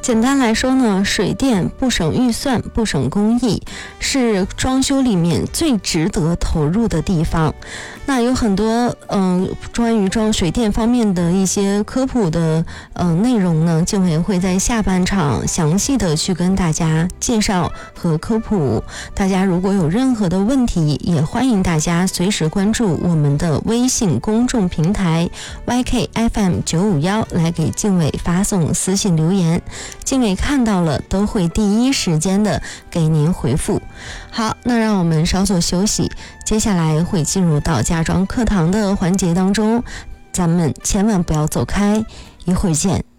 简单来说呢，水电不省预算，不省工艺，是装修里面最值得投入的地方。那有很多关于水电方面的一些科普的内容呢，静伟会在下半场详细的去跟大家介绍和科普。大家如果有任何的问题，也欢迎大家随时关注我们的微信公众平台 YKFM951 来给静伟发送私信留言，静伟看到了都会第一时间的给您回复。好，那让我们稍作休息，接下来会进入到家装课堂的环节当中，咱们千万不要走开，一会儿见。